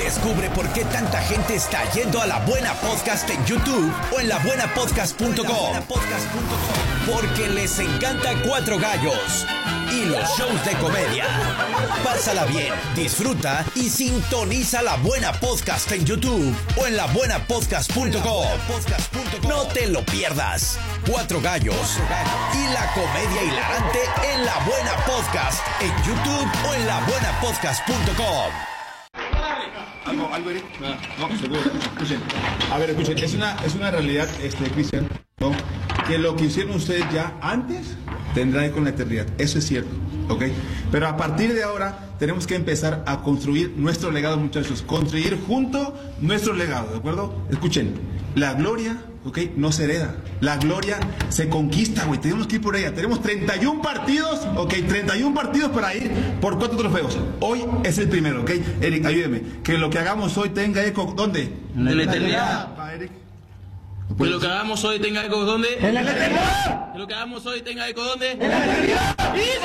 Descubre por qué tanta gente está yendo a La Buena Podcast en YouTube o en labuenapodcast.com. Porque les encanta Cuatro Gallos y los shows de comedia. Pásala bien, disfruta y sintoniza La Buena Podcast en YouTube o en labuenapodcast.com. No te lo pierdas. Cuatro Gallos y la comedia hilarante en La Buena Podcast en YouTube o en labuenapodcast.com. ¿Algo, Eric? No, seguro. Escuchen. A ver, escuchen. Es una realidad, Cristian, ¿no? Que lo que hicieron ustedes ya antes tendrá con la eternidad. Eso es cierto, ¿ok? Pero a partir de ahora tenemos que empezar a construir nuestro legado, muchachos. Construir junto nuestro legado, ¿de acuerdo? Escuchen. La gloria, ¿ok? No se hereda. La gloria se conquista, güey. Tenemos que ir por ella. Tenemos 31 partidos, ¿ok? 31 partidos para ir por 4 trofeos. Hoy es el primero, ¿ok? Eric, ayúdeme. Que lo que hagamos hoy tenga eco, ¿dónde? En la eternidad. Eric. Que lo que hagamos hoy tenga eco, ¿dónde? En la eternidad. Que lo que hagamos hoy tenga eco, ¿dónde? En la eternidad.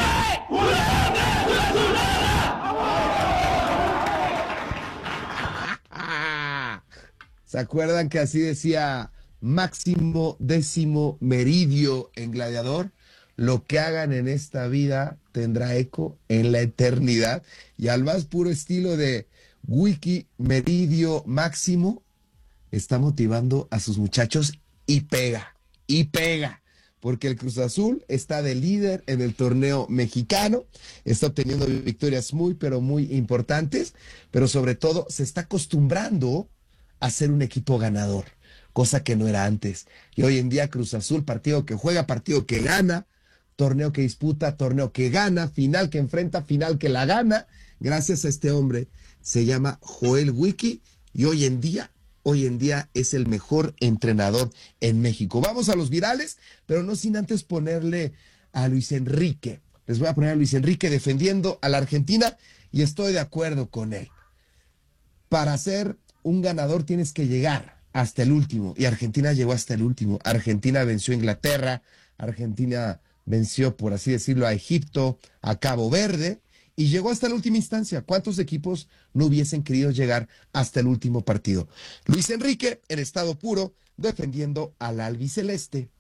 ¿Se acuerdan que así decía Máximo Décimo Meridio en Gladiador? Lo que hagan en esta vida tendrá eco en la eternidad. Y al más puro estilo de Wiki Meridio Máximo, está motivando a sus muchachos y pega, porque el Cruz Azul está de líder en el torneo mexicano, está obteniendo victorias muy, pero muy importantes, pero sobre todo se está acostumbrando a ser un equipo ganador, cosa que no era antes. Y hoy en día Cruz Azul, partido que juega, partido que gana, torneo que disputa, torneo que gana, final que enfrenta, final que la gana, gracias a este hombre. Se llama Joel Wiki y hoy en día es el mejor entrenador en México. Vamos a los virales, pero no sin antes ponerle a Luis Enrique. Les voy a poner a Luis Enrique defendiendo a la Argentina y estoy de acuerdo con él. Para ser un ganador tienes que llegar hasta el último, y Argentina llegó hasta el último. Argentina venció a Inglaterra, Argentina venció, por así decirlo, a Egipto, a Cabo Verde, y llegó hasta la última instancia. ¿Cuántos equipos no hubiesen querido llegar hasta el último partido? Luis Enrique, en estado puro, defendiendo al albiceleste.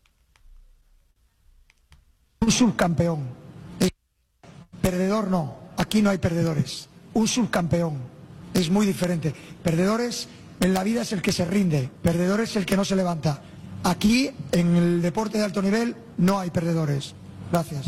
Un subcampeón. Perdedor no, aquí no hay perdedores. Un subcampeón. Es muy diferente. Perdedores en la vida es el que se rinde, perdedor es el que no se levanta. Aquí, en el deporte de alto nivel, no hay perdedores. Gracias.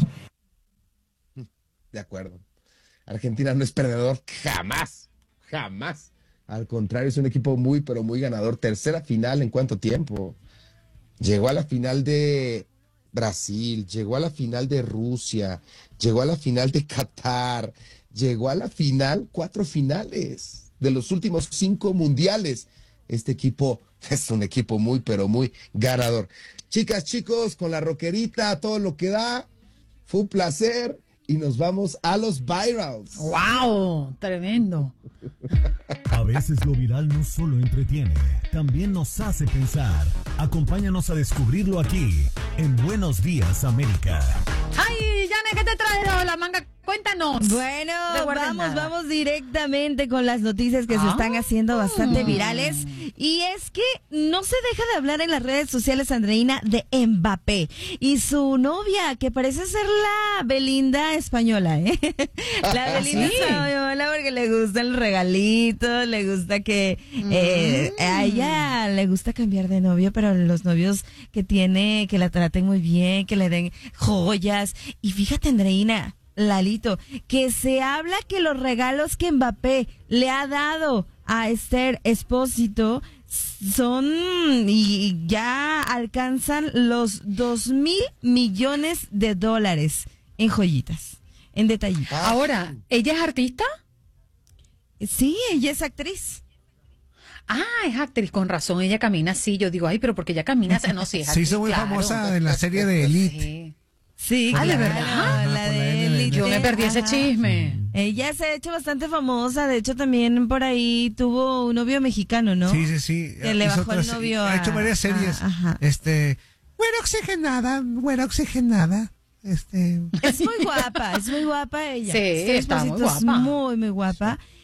De acuerdo. Argentina no es perdedor jamás. Al contrario, es un equipo muy, pero muy ganador. Tercera final, ¿en cuánto tiempo? Llegó a la final de Brasil, llegó a la final de Rusia, llegó a la final de Qatar, llegó a la final, 4 finales de los últimos 5 mundiales. Este equipo es un equipo muy, pero muy ganador. Chicas, chicos, con la rockerita, todo lo que da, fue un placer. Y nos vamos a los virals. ¡Wow! Tremendo. A veces lo viral no solo entretiene, también nos hace pensar. Acompáñanos a descubrirlo aquí, en Buenos Días, América. ¡Ay, Yane, qué te trae la manga? Cuéntanos. Bueno, vamos directamente con las noticias que se están haciendo bastante virales. Y es que no se deja de hablar en las redes sociales, Andreina, de Mbappé y su novia, que parece ser la Belinda española, ¿eh? La Belinda española, porque le gustan los regalitos, le gusta que a ella le gusta cambiar de novio, pero los novios que tiene, que la traten muy bien, que le den joyas. Y fíjate, Andreina, Lalito, que se habla que los regalos que Mbappé le ha dado a Esther Expósito son y ya alcanzan los $2,000 millones en joyitas, en detallitos. Ahora, ¿ella es artista? Sí, ella es actriz. Ah, es actriz, con razón, ella camina así. Yo digo, ay, pero porque ella camina, no, sí, es actriz. Se hizo muy famosa en la serie de Elite. Sí, ¿de verdad? La de Elite. Yo me perdí ese chisme. Ella se ha hecho bastante famosa, de hecho también por ahí tuvo un novio mexicano, ¿no? Sí. Que le bajó el novio ha hecho varias series. Buena oxigenada. Es muy guapa ella. Sí, está muy guapa. Es muy, muy guapa.